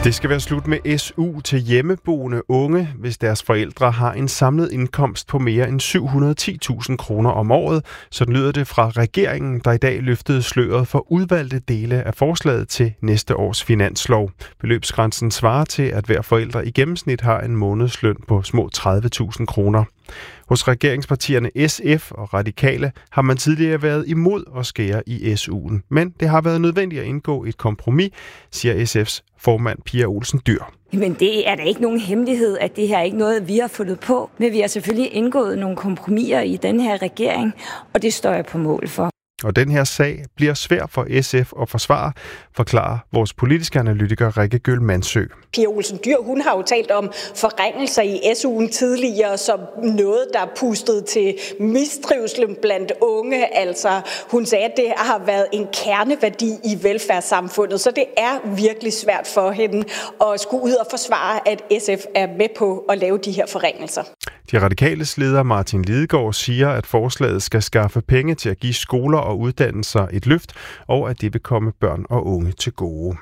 Det skal være slut med SU til hjemmeboende unge, hvis deres forældre har en samlet indkomst på mere end 710.000 kroner om året. Sådan lyder det fra regeringen, der i dag løftede sløret for udvalgte dele af forslaget til næste års finanslov. Beløbsgrænsen svarer til, at hver forælder i gennemsnit har en månedsløn på små 30.000 kroner. Hos regeringspartierne SF og Radikale har man tidligere været imod at skære i SU'en. Men det har været nødvendigt at indgå et kompromis, siger SF's formand Pia Olsen Dyhr. Men det er da ikke nogen hemmelighed, at det her er ikke noget, vi har fundet på. Men vi har selvfølgelig indgået nogle kompromiser i den her regering, og det står jeg på mål for. Og den her sag bliver svær for SF at forsvare, forklarer vores politiske analytiker Rikke Gøl Mansø. Pia Olsen Dyhr, hun har jo talt om forringelser i SU'en tidligere som noget, der pustede til mistrivsel blandt unge. Altså, hun sagde, at det har været en kerneværdi i velfærdssamfundet, så det er virkelig svært for hende at skulle ud og forsvare, at SF er med på at lave de her forringelser. De radikales leder Martin Lidegaard siger, at forslaget skal skaffe penge til at give skoler og uddannelser et løft, og at det vil komme børn og unge til gode.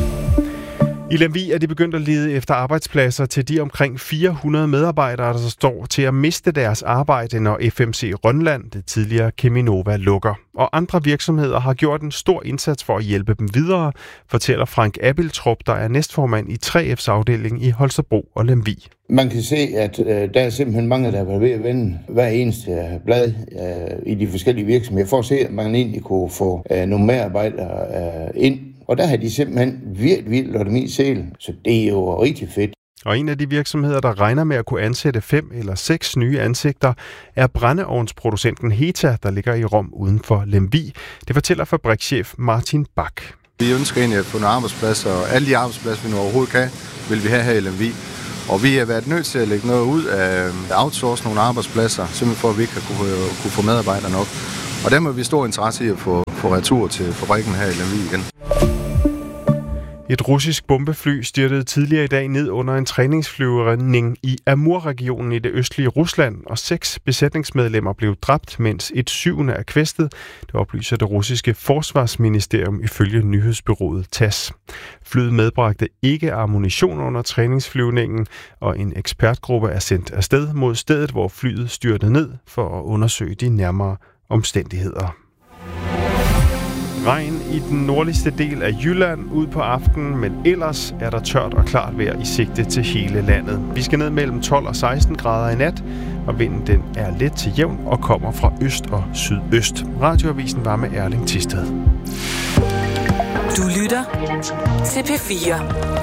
I Lemvig er de begyndt at lede efter arbejdspladser til de omkring 400 medarbejdere, der står til at miste deres arbejde, når FMC Rønland, det tidligere Cheminova, lukker. Og andre virksomheder har gjort en stor indsats for at hjælpe dem videre, fortæller Frank Abildrup, der er næstformand i 3F's afdeling i Holstebro og Lemvig. Man kan se, at der er simpelthen mange, der har været ved at vende hver eneste blad i de forskellige virksomheder, for at se, at man egentlig kunne få nogle medarbejdere ind. Og der har de simpelthen virkelig lukket min sæl, så det er jo rigtig fedt. Og en af de virksomheder, der regner med at kunne ansætte 5 eller 6 nye ansigter, er brændeovnsproducenten Heta, der ligger i Rom uden for Lemvig. Det fortæller fabrikschef Martin Bak. Vi ønsker egentlig at få nogle arbejdspladser, og alle de arbejdspladser, vi nu overhovedet kan, vil vi have her i Lemvig. Og vi har været nødt til at lægge noget ud af outsource nogle arbejdspladser, simpelthen for at vi ikke kunne få medarbejdere nok. Og der må vi stor interesse i at få retur til fabrikken her i Lemvig igen. Et russisk bombefly styrtede tidligere i dag ned under en træningsflyvning i Amur-regionen i det østlige Rusland, og 6 besætningsmedlemmer blev dræbt, mens et 7. er kvæstet. Det oplyser det russiske forsvarsministerium ifølge nyhedsbureauet TASS. Flyet medbragte ikke ammunition under træningsflyvningen, og en ekspertgruppe er sendt afsted mod stedet, hvor flyet styrtede ned for at undersøge de nærmere omstændigheder. Regn i den nordligste del af Jylland ud på aftenen, men ellers er der tørt og klart vejr i sigte til hele landet. Vi skal ned mellem 12 og 16 grader i nat, og vinden den er let til jævn og kommer fra øst og sydøst. Radioavisen var med Erling Thisted. Du lytter til P4.